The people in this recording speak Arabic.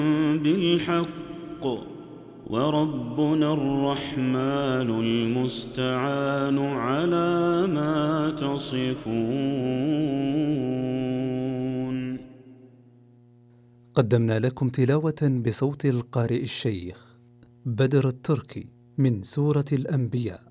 بالحق وربنا الرحمن المستعان على ما تصفون. قدمنا لكم تلاوة بصوت القارئ الشيخ بدر التركي من سورة الأنبياء.